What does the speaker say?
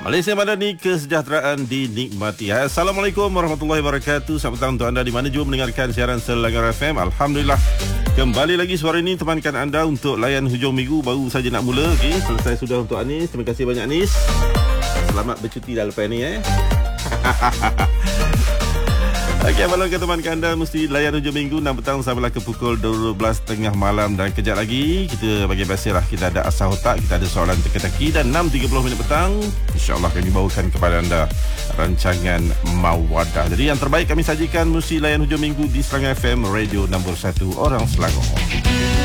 Malaysia Madani, kesejahteraan dinikmati. Assalamualaikum warahmatullahi wabarakatuh. Selamat petang untuk anda di mana juga mendengarkan siaran Selangor FM. Alhamdulillah, kembali lagi suara ini temankan anda untuk layan hujung minggu. Baru saja nak mula. Okay, selesai sudah untuk Anis. Terima kasih banyak Anis. Selamat bercuti dah lepas ni Okey, malam ke temankan anda mesti layan hujung minggu 6 petang sampailah ke pukul 12.30 malam. Dan kejap lagi kita bagi biasalah kita ada Asal Otak, kita ada soalan teka-teki, dan 6.30 petang insya-Allah kami bawakan kepada anda rancangan Mawadah. Jadi yang terbaik kami sajikan mesti layan hujung minggu di Selangor FM, radio nombor 1 orang Selangor.